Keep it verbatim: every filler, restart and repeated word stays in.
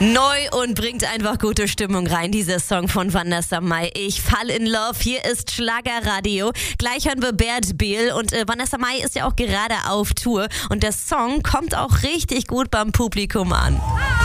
Neu und bringt einfach gute Stimmung rein, dieser Song von Vanessa Mai. Ich fall in love, hier ist Schlagerradio. Gleich hören wir Bert Behl und äh, Vanessa Mai ist ja auch gerade auf Tour und der Song kommt auch richtig gut beim Publikum an.